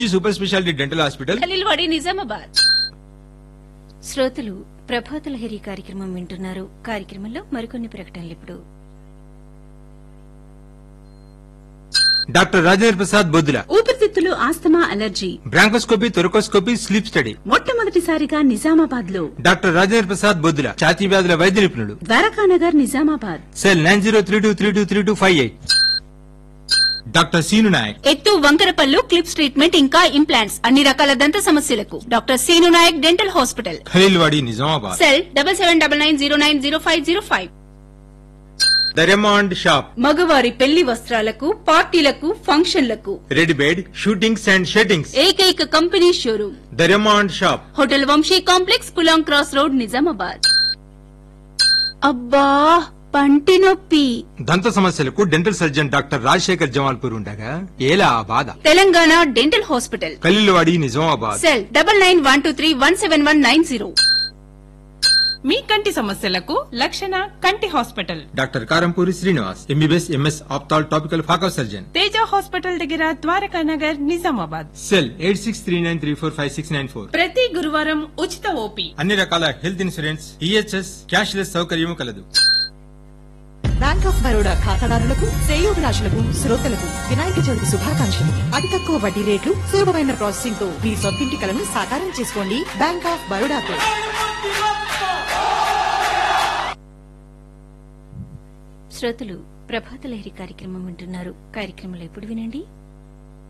Super speciality dental hospital Khaleelwadi Nizamabad. శ్రోతలు ప్రభాత లహరి కార్యక్రమం వింటున్నారు. కార్యక్రమంలో మరికొన్ని ప్రకటనలు ఇప్పుడు. డాక్టర్ రాజేంద్ర ప్రసాద్ బొద్దుల, ఊపిరితిత్తులు, asthma, allergy, bronchoscopy, thoracoscopy, sleep study. మొట్టమొదటిసారిగా నిజామాబాద్ లో. డాక్టర్ రాజేంద్ర ప్రసాద్ బొద్దుల, ఛాతీ వ్యాధుల వైద్య నిపుణుడు. Dwarakanagar, Nizamabad. Cell 9032323258. Doctor scene Naik, ఎత్తు, వంకరపల్లు, క్లిప్స్ ట్రీట్మెంట్ ఇంకా ఇంప్లాంట్స్, అన్ని రకాల దంత సమస్యలకు doctor scene Naik dental hospital. Khaleelwadi Nizamabad. Cell 7799090505. దర్యమాండ్ shop, మగవారి పెళ్లి వస్త్రాలకు, పార్టీలకు, ఫంక్షన్లకు రెడీ బెడ్, షూటింగ్స్ అండ్ షెట్టింగ్స్. ఏకైక company showroom దర్యమాండ్ shop, hotel Vamsi complex, Pulang cross road, Nizamabad. అబ్బా పంటి నొప్పి. దంత సమస్యలకు dental surgeon doctor Rajasekhar Jamalpur ఉండగా ఏలా ఆ బాధ. Telangana dental hospital. Khaleelwadi Nizamabad. Cell 9912317190. మీ కంటి సమస్యలకు లక్షణ కంటి hospital. Doctor Karampuri Srinivas, MBBS, MS, ophthal, topical, phaco surgeon. Teja hospital దగ్గర ద్వారకానగర్, నిజామాబాద్. సెల్ 8639345694. ప్రతి గురువారం ఉచిత ఓపీ. అన్ని రకాల హెల్త్ ఇన్సూరెన్స్, ఈహెచ్ఎస్, క్యాష్లెస్ సౌకర్యం కలదు. బ్యాంక్ ఆఫ్ బరోడా ఖాతాదారులకు, శ్రేయోభిలాషులకు, శ్రోతలకు వినాయక చవితి శుభాకాంక్షలు. అతి తక్కువ వడ్డీ రేట్లు, సులభమైన ప్రాసెసింగ్ తో మీ సొంతింటి కలను సాకారం చేసుకోండి బ్యాంక్ ఆఫ్ బరోడాతో. శ్రోతలు ప్రభాత లహరి కార్యక్రమం వింటున్నారు. కార్యక్రమంలో ఇప్పుడు వినండి.